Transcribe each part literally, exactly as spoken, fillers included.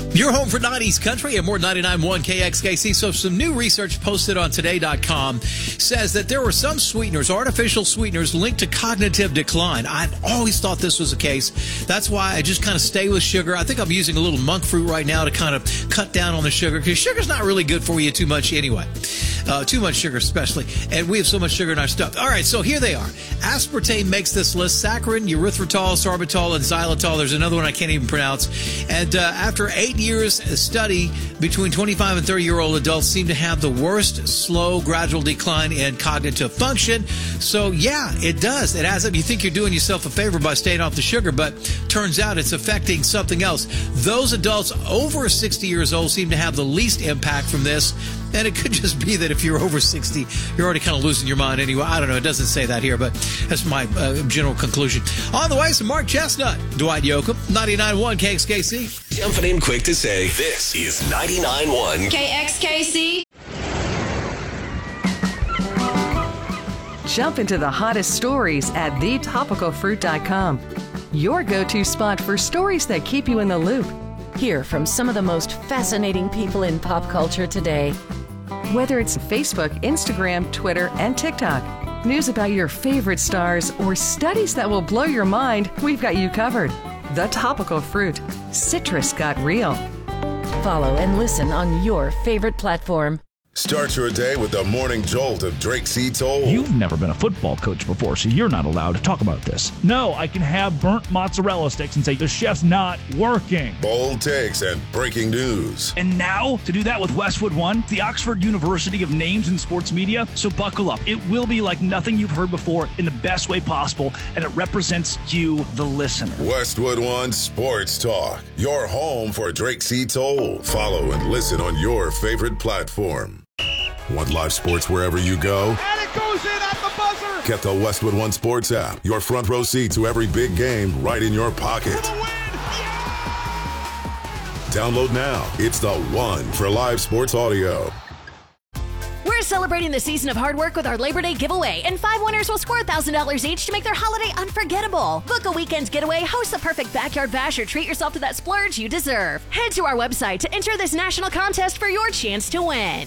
Your home for nineties country and more ninety-nine point one K X K C. So some new research posted on today dot com says that there were some sweeteners, artificial sweeteners, linked to cognitive decline. I've always thought this was the case. That's why I just kind of stay with sugar. I think I'm using a little monk fruit right now to kind of cut down on the sugar, because sugar's not really good for you too much anyway. Uh, too much sugar especially. And we have so much sugar in our stuff. All right, so here they are. Aspartame makes this list. Saccharin, erythritol, sorbitol, and xylitol. There's another one I can't even pronounce. And uh, after eight years, a study between twenty-five and thirty-year-old adults seem to have the worst slow, gradual decline in cognitive function. So, yeah, it does. It adds up. You think you're doing yourself a favor by staying off the sugar, but turns out it's affecting something else. Those adults over sixty years old seem to have the least impact from this. And it could just be that if you're over sixty, you're already kind of losing your mind anyway. I don't know. It doesn't say that here, but that's my uh, general conclusion. On the way, some Mark Chestnut, Dwight Yoakam, ninety-nine point one K X K C. Jumping in quick to say, this is ninety-nine point one K X K C. Jump into the hottest stories at the topical fruit dot com. Your go-to spot for stories that keep you in the loop. Hear from some of the most fascinating people in pop culture today. Whether it's Facebook, Instagram, Twitter, and TikTok, news about your favorite stars, or studies that will blow your mind, we've got you covered. The Topical Fruit. Citrus got real. Follow and listen on your favorite platform. Start your day with the morning jolt of Drake C. Toll. You've never been a football coach before, so you're not allowed to talk about this. No, I can have burnt mozzarella sticks and say the chef's not working. Bold takes and breaking news. And now, to do that with Westwood One, the Oxford University of Names in Sports Media. So buckle up. It will be like nothing you've heard before in the best way possible, and it represents you, the listener. Westwood One Sports Talk. Your home for Drake C. Toll. Follow and listen on your favorite platform. Want live sports wherever you go? And it goes in at the buzzer! Get the Westwood One Sports app. Your front row seat to every big game right in your pocket. For the win! Yeah! Download now. It's the one for live sports audio. We're celebrating the season of hard work with our Labor Day giveaway, and five winners will score one thousand dollars each to make their holiday unforgettable. Book a weekend's getaway, host the perfect backyard bash, or treat yourself to that splurge you deserve. Head to our website to enter this national contest for your chance to win.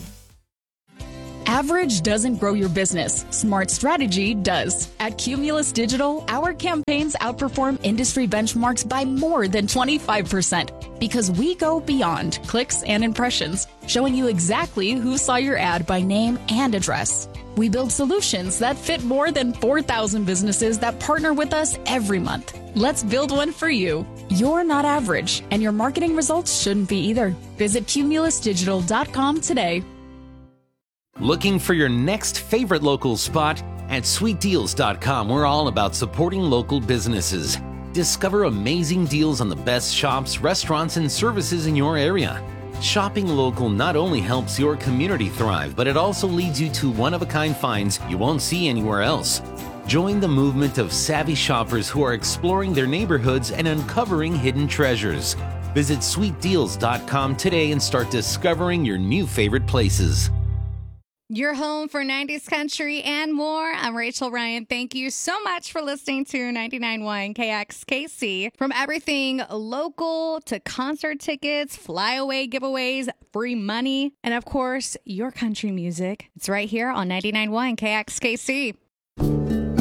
Average doesn't grow your business. Smart strategy does. At Cumulus Digital, our campaigns outperform industry benchmarks by more than twenty-five percent because we go beyond clicks and impressions, showing you exactly who saw your ad by name and address. We build solutions that fit more than four thousand businesses that partner with us every month. Let's build one for you. You're not average, and your marketing results shouldn't be either. Visit cumulus digital dot com today. Looking for your next favorite local spot? At sweet deals dot com, we're all about supporting local businesses. Discover amazing deals on the best shops, restaurants, and services in your area. Shopping local not only helps your community thrive, but it also leads you to one-of-a-kind finds you won't see anywhere else. Join the movement of savvy shoppers who are exploring their neighborhoods and uncovering hidden treasures. Visit sweet deals dot com today and start discovering your new favorite places. Your home for nineties country and more. I'm Rachel Ryan. Thank you so much for listening to ninety-nine point one K X K C. From everything local to concert tickets, flyaway giveaways, free money, and of course, your country music. It's right here on ninety-nine point one K X K C.